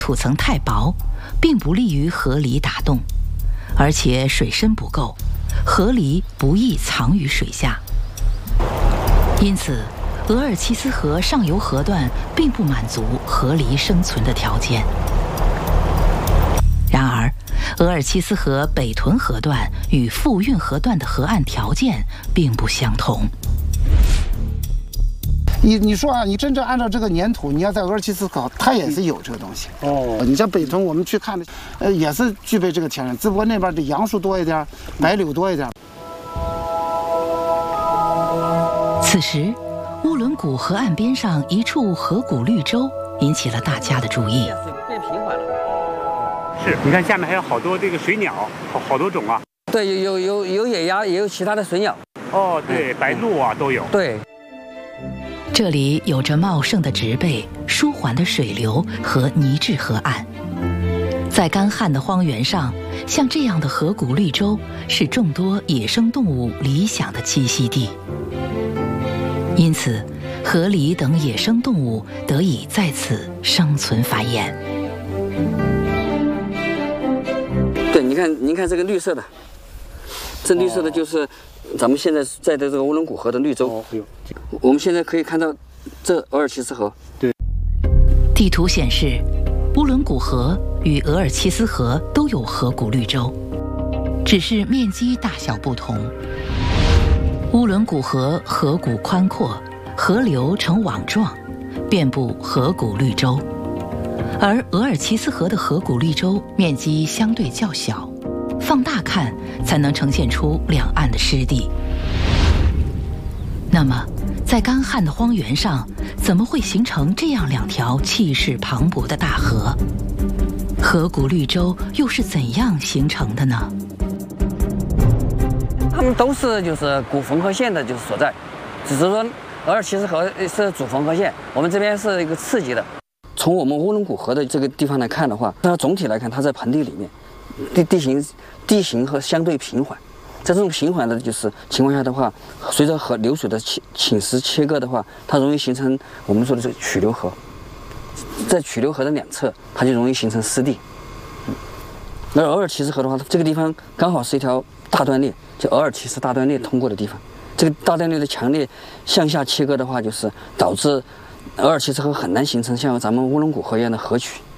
土层太薄，并不利于河狸打洞，而且水深不够，河狸不易藏于水下。因此，额尔齐斯河上游河段并不满足河狸生存的条件。然而，额尔齐斯河北屯河段与富运河段的河岸条件并不相同。 你说啊，你真正按照这个粘土，你要在额尔齐斯河，它也是有这个东西。哦，你像北屯，我们去看的，也是具备这个条件，只不过那边的杨树多一点，白柳多一点。 此时，乌伦古河岸边上一处河谷绿洲引起了大家的注意。 水变平缓了。 是，你看下面还有好多这个水鸟，好多种啊。 对，有野鸭，也有其他的水鸟。 哦，对，白鹭啊都有。 对。 这里有着茂盛的植被、舒缓的水流和泥质河岸，在干旱的荒原上，像这样的河谷绿洲是众多野生动物理想的栖息地。因此，河狸等野生动物得以在此生存繁衍。 对，您看这个绿色的，这绿色的就是咱们现在在的这个乌伦古河的绿洲。我们现在可以看到这额尔齐斯河。对。 地图显示，乌伦古河与额尔齐斯河都有河谷绿洲，只是面积大小不同。乌伦古河河谷宽阔，河流呈网状，遍布河谷绿洲，而额尔齐斯河的河谷绿洲面积相对较小，放大看才能呈现出两岸的湿地。那么，在干旱的荒原上，怎么会形成这样两条气势磅礴的大河？河谷绿洲又是怎样形成的呢？ 它们都是就是古缝合线的就是所在，只是说额尔齐斯河是主缝合线，我们这边是一个次级的。从我们乌伦古河的这个地方来看的话，它总体来看，它在盆地里面，地形和相对平缓。在这种平缓的就是情况下的话，随着河流水的侵蚀切割的话，它容易形成我们说的这个曲流河。在曲流河的两侧，它就容易形成湿地。而额尔齐斯河的话，这个地方刚好是一条大断裂，就额尔齐斯大断裂通过的地方。这个大断裂的强烈向下切割的话，就是导致额尔齐斯河很难形成像咱们乌伦古河一样的河曲。